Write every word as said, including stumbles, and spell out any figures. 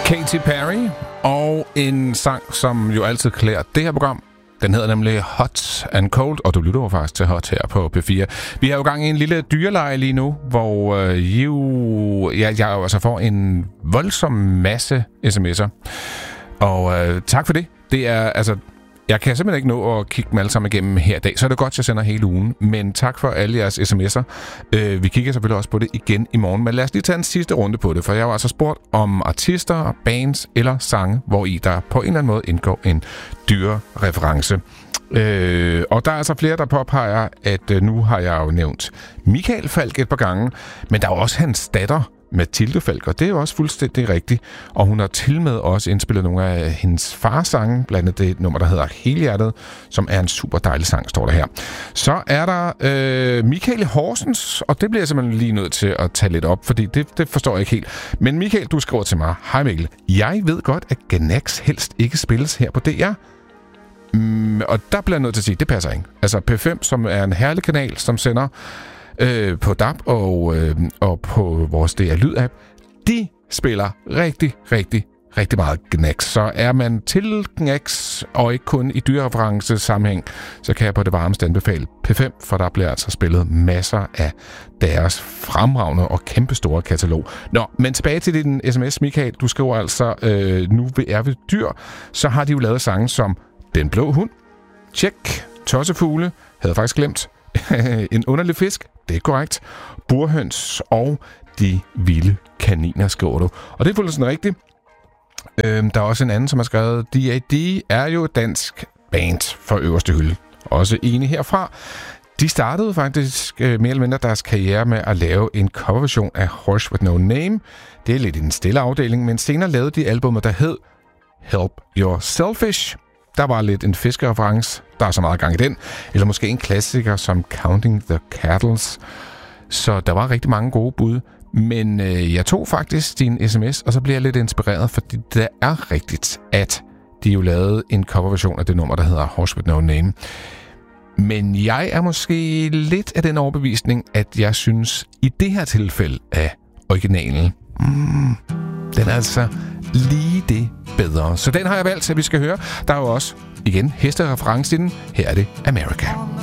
Katy Perry og en sang, som jo altid klæder det her program. Den hedder nemlig Hot and Cold, og du lytter jo faktisk til Hot her på P fire. Vi er jo gang i en lille dyreleje lige nu, hvor øh, jo, ja, jeg altså får en voldsom masse sms'er. Og øh, tak for det. Det er altså... Jeg kan simpelthen ikke nå at kigge dem alle sammen igennem her i dag, så er det godt, at jeg sender hele ugen. Men tak for alle jeres sms'er. Øh, vi kigger selvfølgelig også på det igen i morgen. Men lad os lige tage en sidste runde på det, for jeg har altså spurgt om artister, bands eller sange, hvor i der på en eller anden måde indgår en dyrereference. Øh, og der er altså flere, der påpeger, at øh, nu har jeg jo nævnt Michael Falk et par gange, men der er jo også hans datter, Mathilde Falk, og det er jo også fuldstændig rigtigt. Og hun har til med også indspillet nogle af hendes fars sange, blandt andet det nummer, der hedder Helhjertet, som er en super dejlig sang, står der her. Så er der øh, Michael Horsens, og det bliver jeg simpelthen lige nødt til at tage lidt op, fordi det, det forstår jeg ikke helt. Men Michael, du skriver til mig: Hej Mikkel, jeg ved godt, at Gnax helst ikke spilles her på D R. Mm, og der bliver jeg nødt til at sige, det passer ikke. Altså P fem, som er en herlig kanal, som sender øh, på D A B og, øh, og på vores D R Lyd-app, de spiller rigtig, rigtig, rigtig meget Gnax. Så er man til Gnax, og ikke kun i dyrereference sammenhæng, så kan jeg på det varmeste anbefale P fem, for der bliver altså spillet masser af deres fremragende og kæmpestore katalog. Nå, men tilbage til din sms, Michael. Du skriver altså, øh, nu er vi dyr, så har de jo lavet sange som Den Blå Hund, Tjek, Tossefugle, havde faktisk glemt, En Underlig Fisk, det er korrekt, Burhøns og De Vilde Kaniner, skriver du. Og det er fuldstændig rigtigt. Øhm, der er også en anden, som har skrevet, D A D er jo et dansk band for øverste hylde. Også enig herfra. De startede faktisk øh, mere eller mindre deres karriere med at lave en coverversion af Horse With No Name. Det er lidt i den stille afdeling, men senere lavede de albumet, der hed Help Your Selfish. Der var lidt en fiskereference, der er så meget gang i den. Eller måske en klassiker som Counting the Cattles. Så der var rigtig mange gode bud. Men øh, jeg tog faktisk din sms, og så blev jeg lidt inspireret, fordi det er rigtigt, at de jo lavede en coverversion af det nummer, der hedder Horse With No Name. Men jeg er måske lidt af den overbevisning, at jeg synes, i det her tilfælde af originalen, mm, den er altså lige det bedre. Så den har jeg valgt, at vi skal høre. Der er jo også, igen, hestereference i den. Her er det America.